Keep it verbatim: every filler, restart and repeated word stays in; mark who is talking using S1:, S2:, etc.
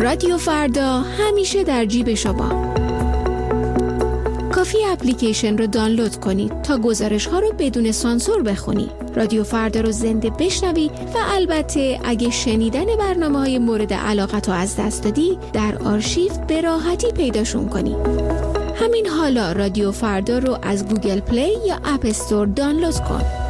S1: رادیو فردا همیشه در جیب شما. کافی اپلیکیشن رو دانلود کنید تا گزارش ها رو بدون سانسور بخونی. رادیو فردا رو زنده بشنوی و البته اگه شنیدن برنامه های مورد علاقت رو از دست دادی در آرشیو به راحتی پیداشون کنی. همین حالا رادیو فردا رو از گوگل پلی یا اپ استور دانلود کن.